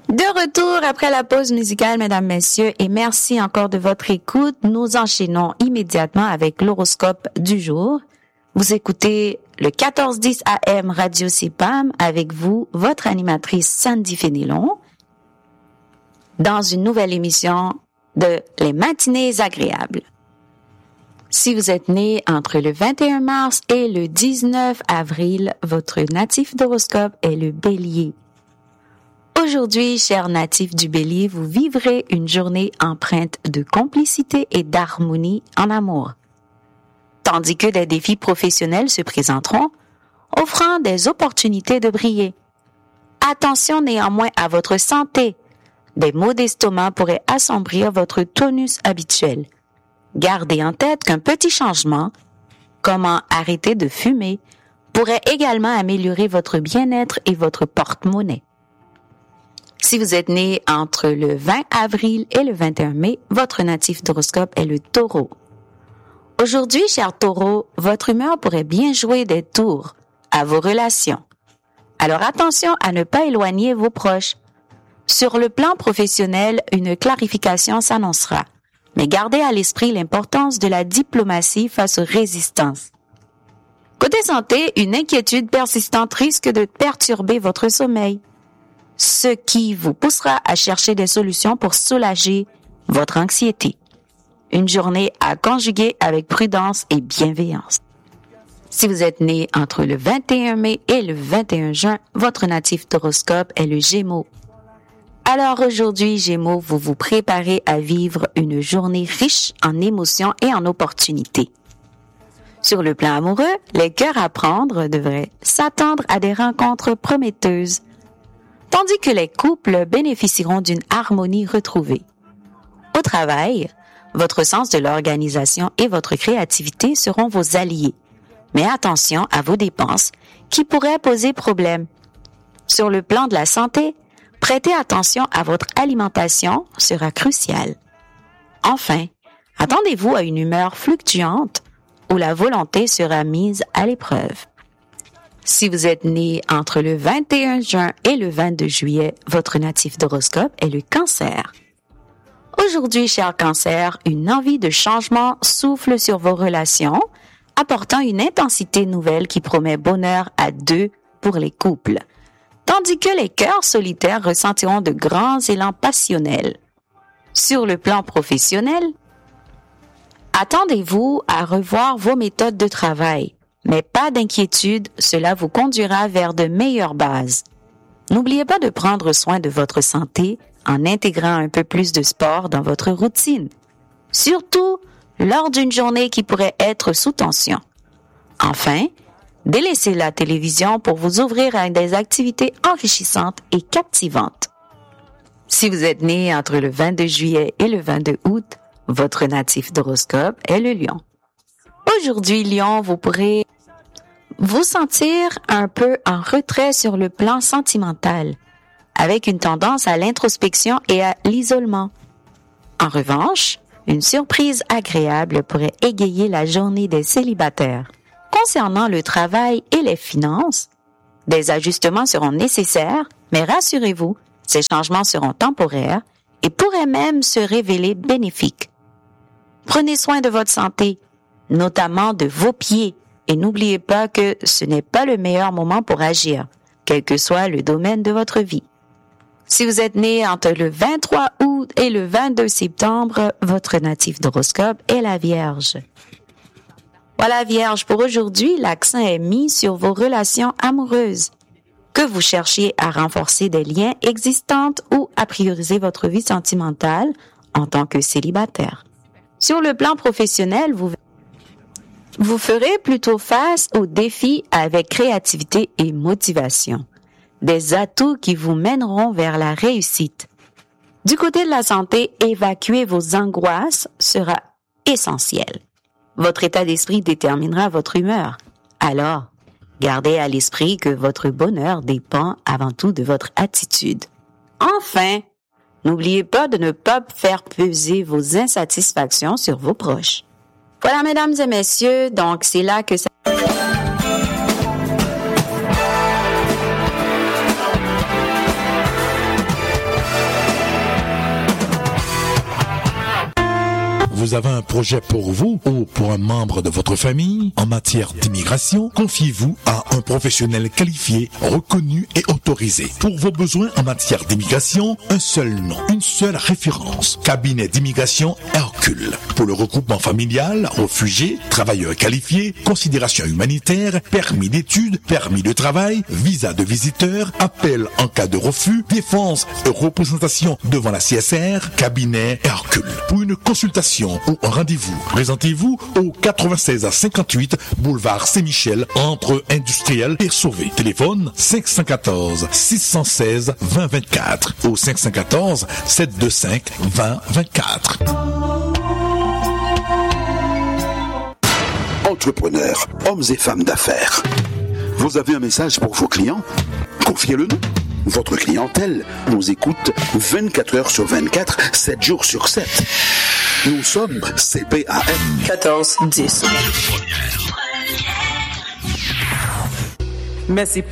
De retour après la pause musicale, mesdames, messieurs, et merci encore de votre écoute. Nous enchaînons immédiatement avec l'horoscope du jour. Vous écoutez le 1410 AM Radio CPAM avec vous, votre animatrice Sandy Fénélon, dans une nouvelle émission de Les Matinées agréables. Si vous êtes né entre le 21 mars et le 19 avril, votre natif d'horoscope est le Bélier. Aujourd'hui, chers natifs du Bélier, vous vivrez une journée empreinte de complicité et d'harmonie en amour. Tandis que des défis professionnels se présenteront, offrant des opportunités de briller. Attention néanmoins à votre santé. Des maux d'estomac pourraient assombrir votre tonus habituel. Gardez en tête qu'un petit changement, comment arrêter de fumer, pourrait également améliorer votre bien-être et votre porte-monnaie. Si vous êtes né entre le 20 avril et le 21 mai, votre natif d'horoscope est le Taureau. Aujourd'hui, cher Taureau, votre humeur pourrait bien jouer des tours à vos relations. Alors attention à ne pas éloigner vos proches. Sur le plan professionnel, une clarification s'annoncera. Mais gardez à l'esprit l'importance de la diplomatie face aux résistances. Côté santé, une inquiétude persistante risque de perturber votre sommeil, ce qui vous poussera à chercher des solutions pour soulager votre anxiété. Une journée à conjuguer avec prudence et bienveillance. Si vous êtes né entre le 21 mai et le 21 juin, votre natif d'horoscope est le Gémeaux. Alors aujourd'hui, Gémeaux, vous vous préparez à vivre une journée riche en émotions et en opportunités. Sur le plan amoureux, les cœurs à prendre devraient s'attendre à des rencontres prometteuses, tandis que les couples bénéficieront d'une harmonie retrouvée. Au travail, votre sens de l'organisation et votre créativité seront vos alliés. Mais attention à vos dépenses qui pourraient poser problème. Sur le plan de la santé, prêtez attention à votre alimentation sera crucial. Enfin, attendez-vous à une humeur fluctuante où la volonté sera mise à l'épreuve. Si vous êtes né entre le 21 juin et le 22 juillet, votre natif d'horoscope est le Cancer. Aujourd'hui, cher Cancer, une envie de changement souffle sur vos relations, apportant une intensité nouvelle qui promet bonheur à deux pour les couples, tandis que les cœurs solitaires ressentiront de grands élans passionnels. Sur le plan professionnel, attendez-vous à revoir vos méthodes de travail. Mais pas d'inquiétude, cela vous conduira vers de meilleures bases. N'oubliez pas de prendre soin de votre santé en intégrant un peu plus de sport dans votre routine. Surtout lors d'une journée qui pourrait être sous tension. Enfin, délaissez la télévision pour vous ouvrir à des activités enrichissantes et captivantes. Si vous êtes né entre le 22 juillet et le 22 août, votre natif d'horoscope est le Lion. Aujourd'hui, Lion, vous pourrez vous sentir un peu en retrait sur le plan sentimental, avec une tendance à l'introspection et à l'isolement. En revanche, une surprise agréable pourrait égayer la journée des célibataires. Concernant le travail et les finances, des ajustements seront nécessaires, mais rassurez-vous, ces changements seront temporaires et pourraient même se révéler bénéfiques. Prenez soin de votre santé, notamment de vos pieds, et n'oubliez pas que ce n'est pas le meilleur moment pour agir, quel que soit le domaine de votre vie. Si vous êtes né entre le 23 août et le 22 septembre, votre natif d'horoscope est la Vierge. Voilà, Vierge, pour aujourd'hui, l'accent est mis sur vos relations amoureuses. Que vous cherchiez à renforcer des liens existants ou à prioriser votre vie sentimentale en tant que célibataire. Sur le plan professionnel, vous ferez plutôt face aux défis avec créativité et motivation. Des atouts qui vous mèneront vers la réussite. Du côté de la santé, évacuer vos angoisses sera essentiel. Votre état d'esprit déterminera votre humeur. Alors, gardez à l'esprit que votre bonheur dépend avant tout de votre attitude. Enfin, n'oubliez pas de ne pas faire peser vos insatisfactions sur vos proches. Voilà, mesdames et messieurs, donc c'est là que ça... Vous avez un projet pour vous ou pour un membre de votre famille en matière d'immigration? Confiez-vous à un professionnel qualifié, reconnu et autorisé. Pour vos besoins en matière d'immigration, un seul nom, une seule référence. Cabinet d'immigration Hercule. Pour le regroupement familial, réfugiés, travailleurs qualifiés, considération humanitaire, permis d'études, permis de travail, visa de visiteur, appel en cas de refus, défense et représentation devant la CSR, cabinet Hercule. Pour une consultation ou un rendez-vous, présentez-vous au 96 à 58 boulevard Saint-Michel entre Industriel et Sauvé. Téléphone 514 616 2024 ou 514 725 2024. Entrepreneurs, hommes et femmes d'affaires. Vous avez un message pour vos clients? Confiez-le-nous. Votre clientèle nous écoute 24 heures sur 24, 7 jours sur 7. Nous sommes CPAM 1410. Merci.